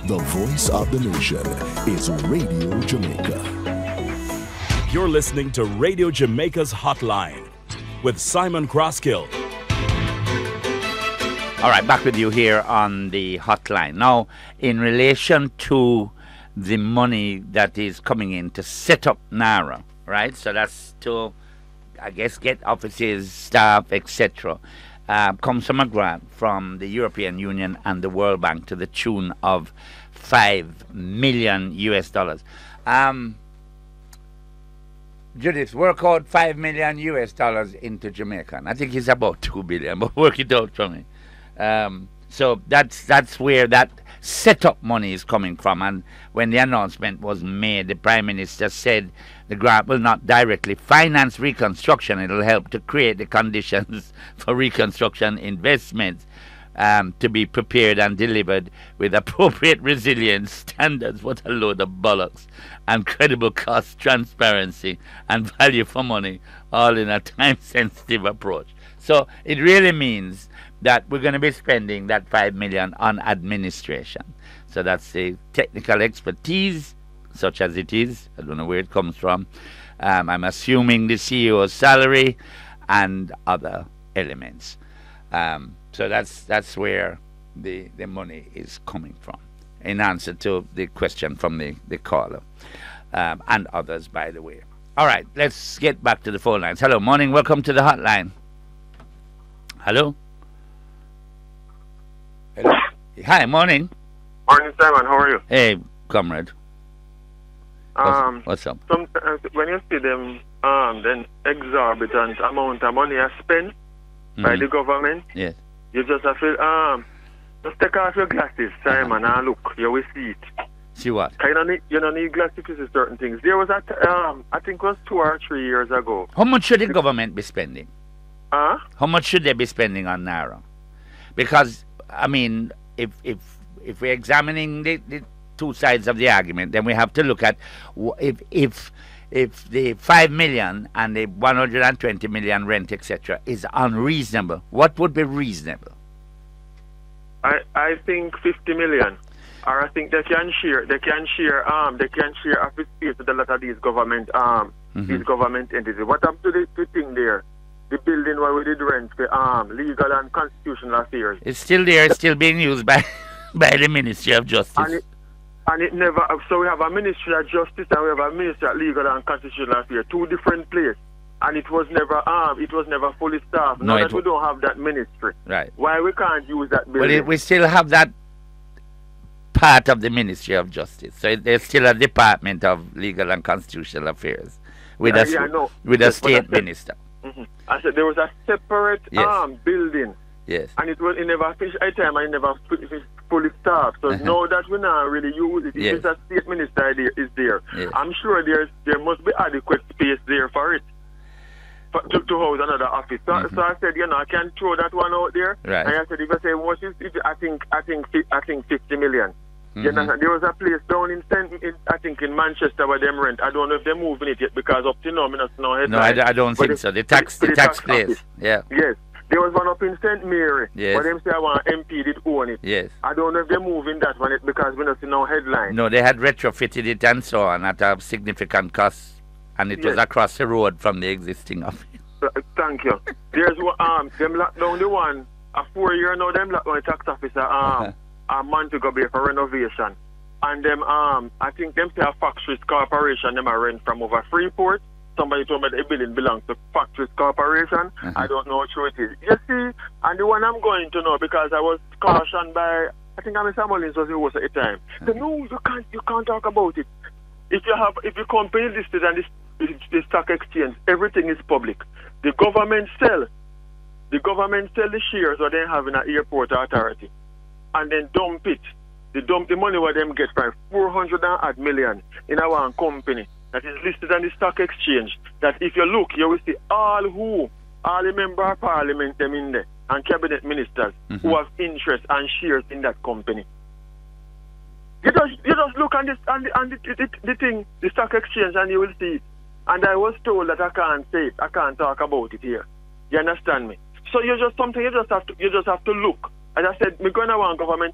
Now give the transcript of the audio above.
The voice of the nation is Radio Jamaica. You're listening to Radio Jamaica's Hotline with Simon Crosskill. All right, back with you here on the hotline. Now, in relation to the money that is coming in to set up NARA, right? So that's to, I guess, get offices, staff, etc. Comes from a grant from the European Union and the World Bank to the tune of $5 million US. Judith, work out $5 million US into Jamaica. I think it's about $2 billion, but work it out for me. So that's where that setup money is coming from. And when the announcement was made, the Prime Minister said the grant will not directly finance reconstruction. It will help to create the conditions for reconstruction investments to be prepared and delivered with appropriate resilience standards. What a load of bollocks. And credible cost, transparency, and value for money, all in a time-sensitive approach. So it really means that we're going to be spending that $5 million on administration. So that's the technical expertise, such as it is. I don't know where it comes from. I'm assuming the CEO's salary and other elements. So that's where the money is coming from, in answer to the question from the caller and others, by the way. All right, let's get back to the phone lines. Hello, morning. Welcome to the hotline. Hello? Hello? Hi, morning. Morning, Simon. How are you? Hey, comrade. What's up? Sometimes when you see them, then exorbitant amount of money are spent by the government, yes, you just have to just take off your glasses, Simon, and look. You will see it. See what? You don't need glasses to see certain things. There was I think it was 2 or 3 years ago. How much should the government be spending? How much should they be spending on NARA? Because, I mean, if we're examining the two sides of the argument, then we have to look at if the $5 million and the $120 million rent, etc., is unreasonable. What would be reasonable? I think $50 million. Or I think they can share office space with a lot of these government these government entities. What happened to the thing there? The building where we did rent for legal and constitutional affairs. It's still there, it's still being used by the Ministry of Justice. And it never, so we have a Ministry of Justice and we have a Ministry of Legal and Constitutional Affairs, two different places. And it was never fully staffed. Now that we don't have that ministry. Right. Why we can't use that building? Well, we still have that part of the Ministry of Justice. So there's still a Department of Legal and Constitutional Affairs with a state minister. Mm-hmm. I said there was a separate building. Yes. And it never finished at time and it never fully staffed. So now that we not really use it, if it's a state minister is there, I'm sure there must be adequate space there for it. To house another office. So I said, I can't throw that one out there. Right. And I said, if I say what is it, I think 50 million. There was a place down in Manchester where them rent. I don't know if they're moving it yet because up to now, I'm not headline. No, I don't think so. The tax place. Office. Yeah. Yes. There was one up in St. Mary where them say one MP did own it. Yes. I don't know if they're moving that one because we don't see no headline. No, they had retrofitted it and so on at a significant cost. And it was across the road from the existing office. Thank you. There's them locked down the one, a 4 year now, them locked down the tax officer a month ago for renovation. And them, I think them say a Factories Corporation, them are rent from over Freeport. Somebody told me the building belongs to Factories Corporation. I don't know how true it is. You see, and the one I'm going to know because I was cautioned by, I think Mr. Mullins was the host at the time. So, no, you can't talk about it. If your company listed and the stock exchange, everything is public. The government sell the shares what they have in an airport authority, and then dump it. They dump the money what them get from 400 million in our company that is listed on the stock exchange. That if you look, you will see all the member of parliament them in there and cabinet ministers who have interest and shares in that company. You just look on the thing, the stock exchange, and you will see it. And I was told that I can't say it. I can't talk about it here. You understand me? So you just have to look. As I said, we're going to want government